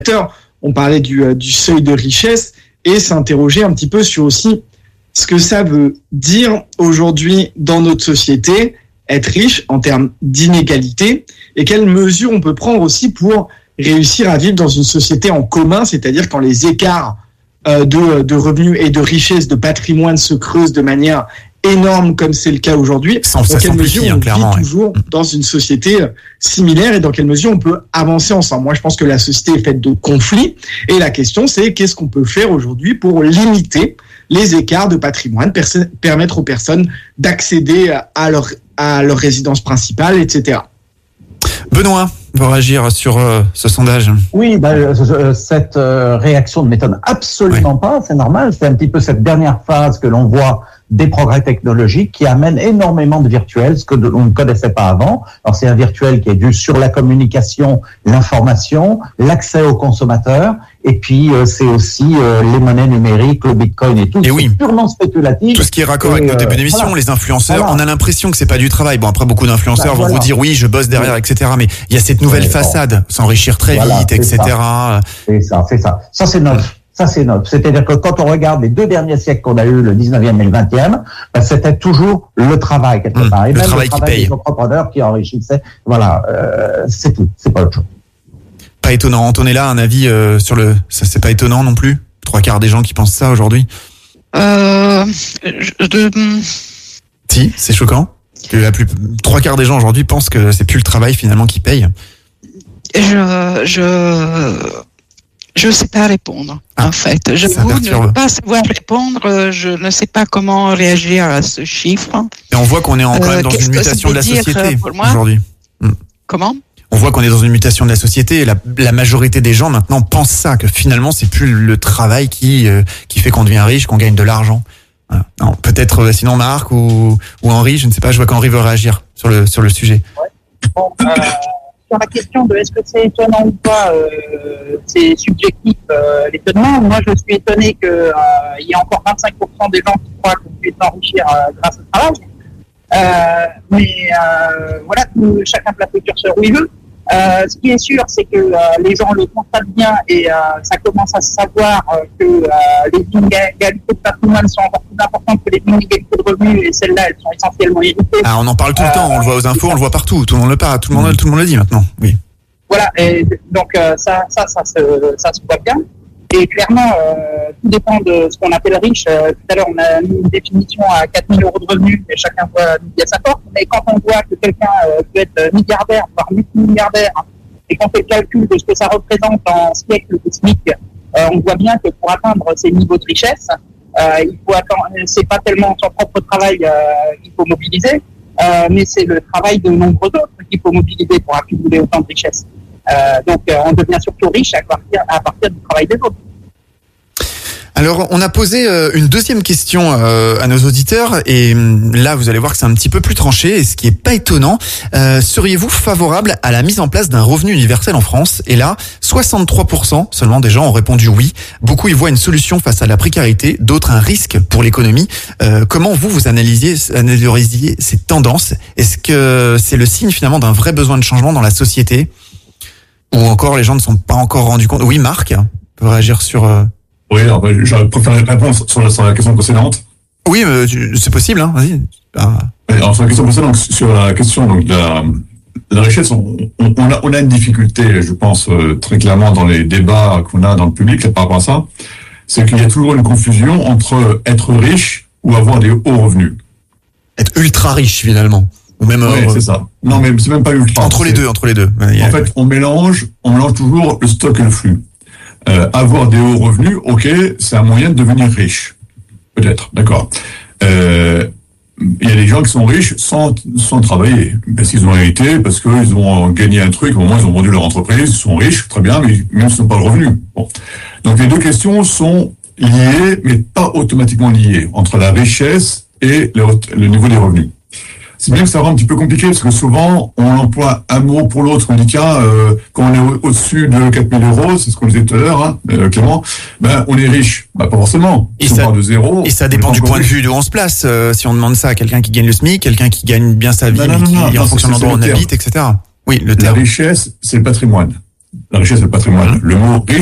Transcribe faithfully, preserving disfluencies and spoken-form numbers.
On parlait du, du seuil de richesse et s'interroger un petit peu sur aussi ce que ça veut dire aujourd'hui dans notre société, être riche en termes d'inégalité, et quelles mesures on peut prendre aussi pour réussir à vivre dans une société en commun, c'est-à-dire quand les écarts euh, de, de revenus et de richesse, de patrimoine se creusent de manière énorme comme c'est le cas aujourd'hui. Sans, dans quelle mesure hein, on clairement, vit ouais. toujours dans une société similaire et dans quelle mesure on peut avancer ensemble. Moi, je pense que la société est faite de conflits et la question, c'est qu'est-ce qu'on peut faire aujourd'hui pour limiter les écarts de patrimoine, perse- permettre aux personnes d'accéder à leur, à leur résidence principale, et cetera. Benoît va réagir sur euh, ce sondage. Oui, bah, euh, cette euh, réaction ne m'étonne absolument oui. pas, c'est normal. C'est un petit peu cette dernière phase que l'on voit des progrès technologiques qui amènent énormément de virtuels, ce que l'on ne connaissait pas avant. Alors c'est un virtuel qui est dû sur la communication, l'information, l'accès aux consommateurs, et puis euh, c'est aussi euh, les monnaies numériques, le bitcoin et tout. Et oui. Purement spéculatif. Tout ce qui est raccord et, avec nos débuts d'émission, voilà. Les influenceurs, voilà. On a l'impression que c'est pas du travail. Bon, après beaucoup d'influenceurs bah, vont voilà. vous dire oui, je bosse derrière, oui. et cetera. Mais il y a cette nouvelle ouais, façade, bon. s'enrichir très voilà, vite, et cetera. Ça. C'est ça, c'est ça. Ça c'est neuf. Ça, c'est notre. C'est-à-dire que quand on regarde les deux derniers siècles qu'on a eu, le dix-neuvième et le vingtième, ben, c'était toujours le travail, quelque part. Mmh, et le même travail le travail qui paye. des entrepreneurs qui enrichissaient. Voilà, euh, c'est tout. C'est pas autre chose. Pas étonnant. Antonella, un avis euh, sur le... Ça, c'est pas étonnant non plus? Trois quarts des gens qui pensent ça aujourd'hui? Euh... Je... De... Si, c'est choquant. Que la plus... Trois quarts des gens aujourd'hui pensent que c'est plus le travail finalement qui paye. Je... Je... Je ne sais pas répondre, ah, en fait. J'avoue ne pas savoir répondre. Je ne sais pas comment réagir à ce chiffre. Et on voit qu'on est en, quand même euh, dans une mutation de la société aujourd'hui. Comment ? On voit qu'on est dans une mutation de la société et la, la majorité des gens maintenant pensent ça, que finalement c'est plus le travail qui euh, qui fait qu'on devient riche, qu'on gagne de l'argent. Voilà. Non, peut-être euh, sinon Marc ou ou Henri, je ne sais pas. Je vois qu'Henri veut réagir sur le sur le sujet. Ouais. Bon, euh... sur la question de est-ce que c'est étonnant ou pas, euh, c'est subjectif euh, l'étonnement. Moi, je suis étonné qu'il euh, y a encore vingt-cinq pour cent des gens qui croient qu'on peut s'enrichir euh, grâce au travail. Euh, mais euh, voilà, tout, chacun place le curseur où il veut. Euh, ce qui est sûr, c'est que euh, les gens le constatent bien et euh, ça commence à se savoir euh, que euh, les inégalités de patrimoine sont encore plus importantes que les inégalités de revenus et celles-là, elles sont essentiellement héritées. Ah, on en parle tout le euh, temps, on le voit aux infos, on le voit partout, tout le monde le parle, tout le monde, tout le monde le dit maintenant. Oui. Voilà, et donc euh, ça, ça, ça, ça, se, ça se voit bien. Et clairement, euh, tout dépend de ce qu'on appelle riche. Euh, tout à l'heure, on a mis une définition à quatre mille euros de revenus, et chacun voit midi à sa porte. Mais quand on voit que quelqu'un euh, peut être milliardaire, voire multimilliardaire, et qu'on fait le calcul de ce que ça représente en siècle de SMIC, euh, on voit bien que pour atteindre ces niveaux de richesse, euh, il faut attendre. C'est pas tellement son propre travail euh, qu'il faut mobiliser, euh, mais c'est le travail de nombreux autres qu'il faut mobiliser pour accumuler autant de richesse. Euh, donc, euh, on devient surtout riche à partir, à partir du travail des autres. Alors, on a posé euh, une deuxième question euh, à nos auditeurs et là, vous allez voir que c'est un petit peu plus tranché et ce qui est pas étonnant. Euh, seriez-vous favorable à la mise en place d'un revenu universel en France? Et là, soixante-trois pour cent seulement des gens ont répondu oui. Beaucoup y voient une solution face à la précarité, d'autres un risque pour l'économie. Euh, comment vous, vous analysiez, analysiez ces tendances? Est-ce que c'est le signe finalement d'un vrai besoin de changement dans la société? Ou encore, les gens ne sont pas encore rendus compte? Oui, Marc, peut réagir sur... Euh... Oui, alors, je préfère répondre sur la, sur la question précédente. Oui, mais c'est possible, hein, vas-y. Ah. Alors, sur la question précédente, sur la question donc, de la, de la richesse, on, on, on, a, on a une difficulté, je pense, euh, très clairement dans les débats qu'on a dans le public par rapport à ça, c'est qu'il y a toujours une confusion entre être riche ou avoir des hauts revenus. Être ultra riche, finalement. Ou même, oui, euh, c'est ça. Non, mais c'est même pas ultra. Entre les deux, entre les deux. En fait, on mélange, on mélange toujours le stock et le flux. Euh, avoir des hauts revenus, ok, c'est un moyen de devenir riche. Peut-être, d'accord. Euh, il y a des gens qui sont riches sans, sans travailler. Parce qu'ils ont hérité, parce qu'ils ont gagné un truc, au moment où ils ont vendu leur entreprise, ils sont riches, très bien, mais même s'ils n'ont pas le revenu. Bon. Donc les deux questions sont liées, mais pas automatiquement liées, entre la richesse et le, le niveau des revenus. C'est bien que ça rend un petit peu compliqué, parce que souvent, on emploie un mot pour l'autre. On dit, tiens, euh, quand on est au- au-dessus de quatre mille euros, c'est ce qu'on disait tout à l'heure, hein, euh, Clément, ben, on est riche. Bah, pas forcément. Et si ça- on part de zéro. Et ça on dépend est du encore point de riche. vue d'où on se place. Euh, si on demande ça à quelqu'un qui gagne le SMIC, quelqu'un qui gagne bien sa vie, Non, mais non, qui non, en non, fonction de c'est- l'endroit où on c'est le habite, et cetera. Oui, le La terme. richesse, c'est le patrimoine. la richesse, le patrimoine. Le mot riche